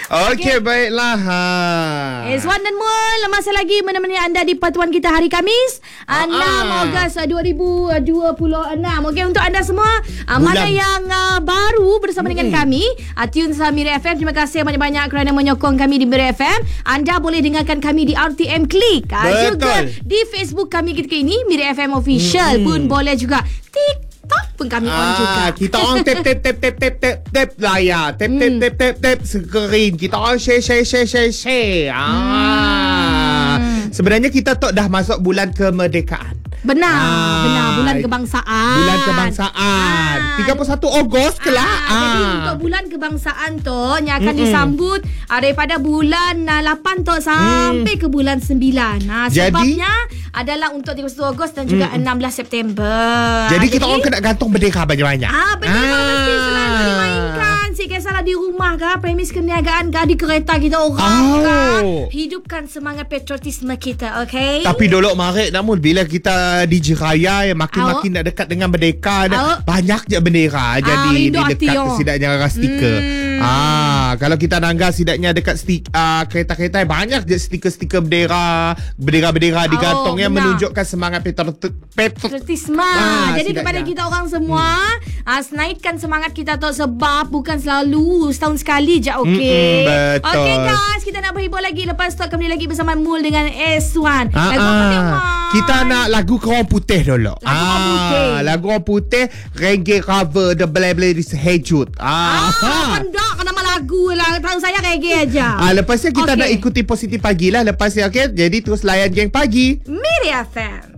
Okey, baiklah. Eswan dan Mul, masih lagi menemani anda di pertuan kita hari Khamis 6 Ogos 2026. Okey, untuk anda semua mana yang baru bersama dengan kami, tune Miri FM, terima kasih banyak-banyak kerana menyokong kami di Miri FM. Anda boleh dengarkan kami di RTM Klik, juga di Facebook kami ketika ini Miri FM Official pun boleh juga. TikTok pun kami on juga. Kita on tap layar, tap screen. Kita on share. Sebenarnya kita dah masuk bulan kemerdekaan. Benar, bulan kebangsaan. 31 Ogos ke lah. Jadi untuk bulan kebangsaan tu yang akan disambut daripada bulan 8 tu sampai ke bulan 9. Sebabnya adalah untuk 31 Ogos dan juga 16 September. Jadi kita orang kena gantung bendera banyak-banyak. Bendera mesti selalu dimainkan. Si kisahlah di rumah ke, premis perniagaan ke, di kereta kita orang ke. Hidupkan semangat patriotisme kita, okey? Tapi dulu marik namun bila kita di Jiraya makin nak dekat dengan merdeka, banyak je bendera jadi dekat setidaknya stiker. Kalau kita nangga setidaknya dekat kereta-kereta banyak je stiker-stiker bendera digantung yang menunjukkan semangat patriotisme. Jadi kepada kita orang semua, naikkan semangat kita tu sebab bukan selalu setahun sekali je, okey? Betul. Okey guys, kita nak berhibur lagi. Lepas tu kembali lagi bersama Mul dengan S1. Kita nak lagu Korang Putih dulu. Lagu Korang Putih, reggae cover The Blair Hejut. Pendak nama lagu lah. Tahu saya reggae aja. Lepas ni kita nak ikuti Positif Pagi lah. Lepas ni, okey. Jadi terus layan Geng Pagi Miri FM.